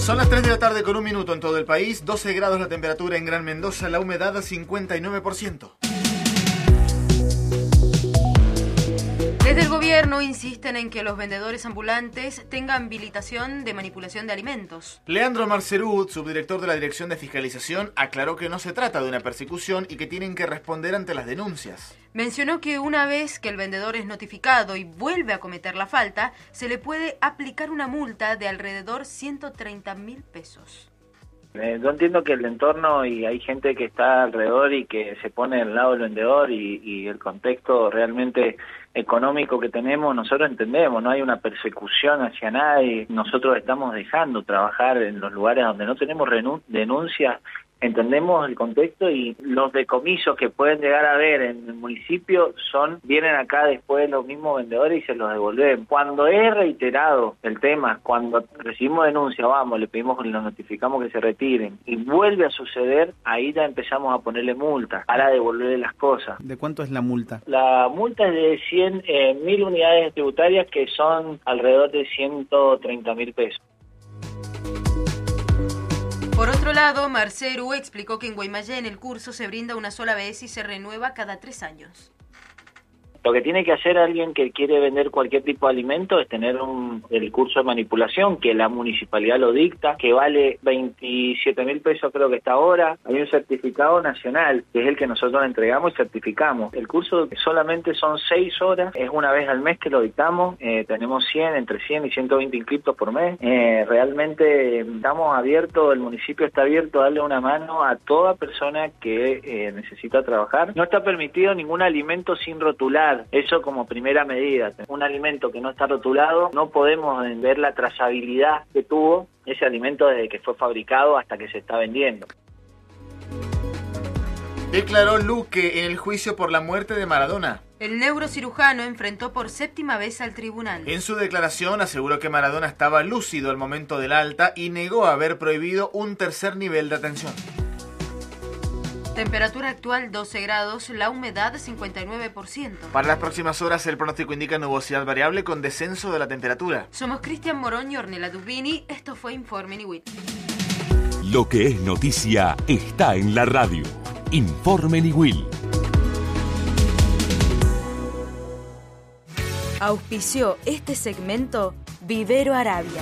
Son las 3 de la tarde con 1 minuto en todo el país, 12 grados la temperatura en Gran Mendoza, la humedad a 59%. Desde el gobierno insisten en que los vendedores ambulantes tengan habilitación de manipulación de alimentos. Leandro Marcerud, subdirector de la Dirección de Fiscalización, aclaró que no se trata de una persecución y que tienen que responder ante las denuncias. Mencionó que una vez que el vendedor es notificado y vuelve a cometer la falta, se le puede aplicar una multa de alrededor 130.000 pesos. Yo entiendo que el entorno y hay gente que está alrededor y que se pone al lado del vendedor y el contexto realmente económico que tenemos, nosotros entendemos, no hay una persecución hacia nadie, nosotros estamos dejando trabajar en los lugares donde no tenemos denuncias. Entendemos el contexto y los decomisos que pueden llegar a haber en el municipio vienen acá después los mismos vendedores y se los devuelven. Cuando es reiterado el tema, cuando recibimos denuncia, le pedimos, le notificamos que se retiren y vuelve a suceder, ahí ya empezamos a ponerle multa para devolverle las cosas. ¿De cuánto es la multa? La multa es de 100.000 unidades tributarias, que son alrededor de 130.000 pesos. Por otro lado, Marceru explicó que en Guaymallén el curso se brinda una sola vez y se renueva cada 3 años. Lo que tiene que hacer alguien que quiere vender cualquier tipo de alimento es tener el curso de manipulación, que la municipalidad lo dicta, que vale 27.000 pesos, creo que está ahora. Hay un certificado nacional, que es el que nosotros entregamos y certificamos. El curso solamente son 6 horas, es una vez al mes que lo dictamos. Tenemos entre 100 y 120 inscriptos por mes. Realmente estamos abiertos, el municipio está abierto a darle una mano a toda persona que necesita trabajar. No está permitido ningún alimento sin rotular. Eso como primera medida. Un alimento que no está rotulado, no podemos ver la trazabilidad que tuvo ese alimento desde que fue fabricado hasta que se está vendiendo. Declaró Luque en el juicio por la muerte de Maradona. El neurocirujano enfrentó por 7ª vez al tribunal. En su declaración aseguró que Maradona estaba lúcido al momento del alta y negó haber prohibido un tercer nivel de atención. Temperatura actual 12 grados, la humedad 59%. Para las próximas horas el pronóstico indica nubosidad variable con descenso de la temperatura. Somos Cristian Morón y Ornella Dubini, esto fue Informe Niwit. Lo que es noticia está en la radio. Informe Niwil. Auspició este segmento Vivero Arabia.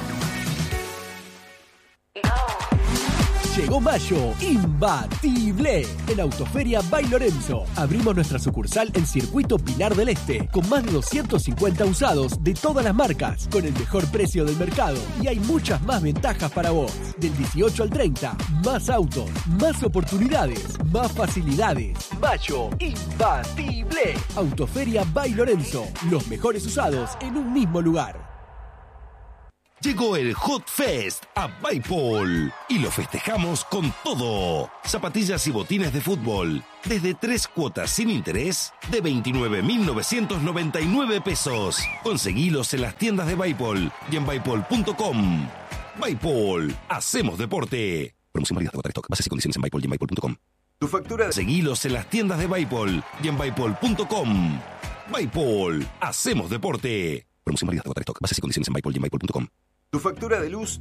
Llegó mayo, imbatible, en Autoferia by Lorenzo. Abrimos nuestra sucursal en Circuito Pilar del Este, con más de 250 usados de todas las marcas, con el mejor precio del mercado. Y hay muchas más ventajas para vos. Del 18 al 30, más autos, más oportunidades, más facilidades. Mayo, imbatible. Autoferia by Lorenzo, los mejores usados en un mismo lugar. Llegó el Hot Fest a Bipol y lo festejamos con todo. Zapatillas y botines de fútbol desde 3 cuotas sin interés de 29.999 pesos. Conseguilos en las tiendas de Bipol y en bipol.com. Bipol, hacemos deporte. Promoción válida hasta agotar stock. Bases y condiciones en Bipol y en bipol.com. Tu factura. Seguilos en las tiendas de Bipol y en bipol.com. Bipol, hacemos deporte. Promoción válida hasta agotar stock. Bases y condiciones en Bipol y en bipol.com. Tu factura de luz